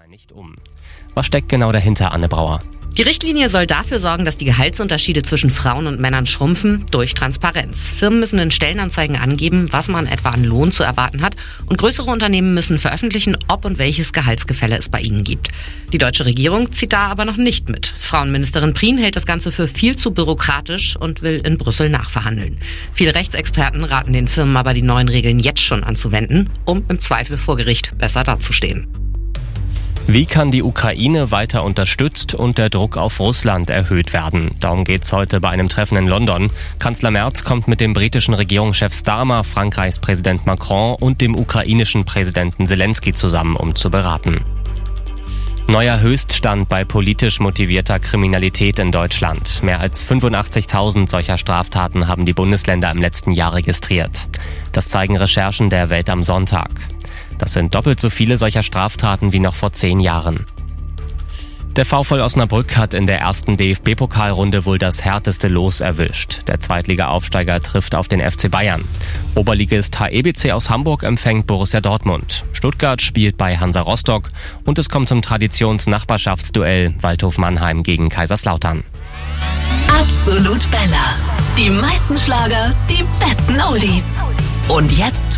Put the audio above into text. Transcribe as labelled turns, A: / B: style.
A: nicht um. Was steckt genau dahinter, Anne Brauer?
B: Die Richtlinie soll dafür sorgen, dass die Gehaltsunterschiede zwischen Frauen und Männern schrumpfen durch Transparenz. Firmen müssen in Stellenanzeigen angeben, was man etwa an Lohn zu erwarten hat, und größere Unternehmen müssen veröffentlichen, ob und welches Gehaltsgefälle es bei ihnen gibt. Die deutsche Regierung zieht da aber noch nicht mit. Frauenministerin Prien hält das Ganze für viel zu bürokratisch und will in Brüssel nachverhandeln. Viele Rechtsexperten raten den Firmen aber, die neuen Regeln jetzt schon anzuwenden, um im Zweifel vor Gericht besser dazustehen.
A: Wie kann die Ukraine weiter unterstützt und der Druck auf Russland erhöht werden? Darum geht's heute bei einem Treffen in London. Kanzler Merz kommt mit dem britischen Regierungschef Starmer, Frankreichs Präsident Macron und dem ukrainischen Präsidenten Zelensky zusammen, um zu beraten. Neuer Höchststand bei politisch motivierter Kriminalität in Deutschland. Mehr als 85.000 solcher Straftaten haben die Bundesländer im letzten Jahr registriert. Das zeigen Recherchen der Welt am Sonntag. Das sind doppelt so viele solcher Straftaten wie noch vor 10 Jahren. Der VfL Osnabrück hat in der ersten DFB-Pokalrunde wohl das härteste Los erwischt. Der Zweitliga-Aufsteiger trifft auf den FC Bayern. Oberligist HEBC aus Hamburg empfängt Borussia Dortmund. Stuttgart spielt bei Hansa Rostock und es kommt zum Traditions-Nachbarschaftsduell Waldhof Mannheim gegen Kaiserslautern.
C: Absolut Bella. Die meisten Schlager, die besten Oldies. Und jetzt